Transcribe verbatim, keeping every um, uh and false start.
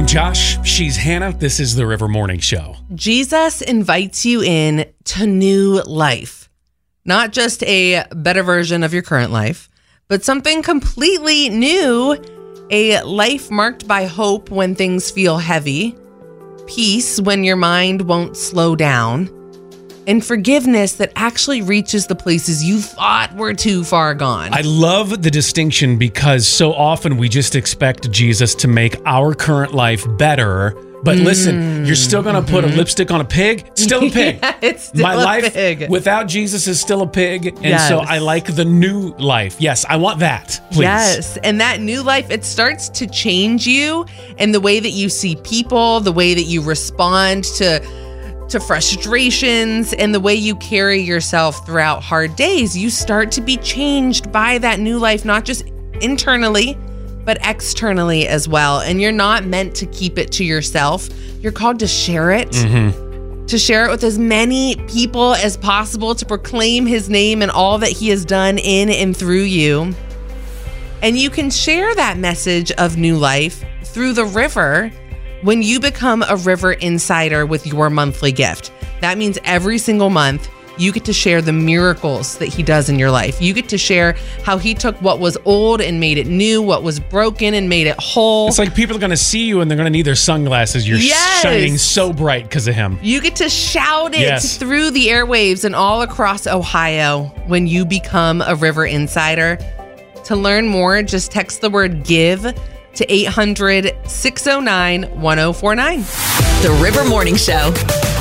Josh. She's Hannah. This is the River Morning Show. Jesus invites you in to new life. Not just a better version of your current life, but something completely new. A life marked by hope when things feel heavy, peace when your mind won't slow down, and forgiveness that actually reaches the places you thought were too far gone. I love the distinction because so often we just expect Jesus to make our current life better. But mm. listen, you're still going to mm-hmm. put a lipstick on a pig? Still a pig. Yeah, it's still My a life pig. Without Jesus is still a pig. And yes. so I like the new life. Yes, I want that, please. Yes, and that new life, it starts to change you and the way that you see people, the way that you respond to to frustrations, and the way you carry yourself throughout hard days. You start to be changed by that new life, not just internally, but externally as well. And you're not meant to keep it to yourself. You're called to share it, mm-hmm. to share it with as many people as possible, to proclaim his name and all that he has done in and through you. And you can share that message of new life through the river when you become a River Insider with your monthly gift. That means every single month, you get to share the miracles that he does in your life. You get to share how he took what was old and made it new, what was broken and made it whole. It's like people are going to see you and they're going to need their sunglasses. You're yes. shining so bright because of him. You get to shout it yes. through the airwaves and all across Ohio when you become a River Insider. To learn more, just text the word GIVE to eight hundred, six oh nine, one oh four nine. The River Morning Show.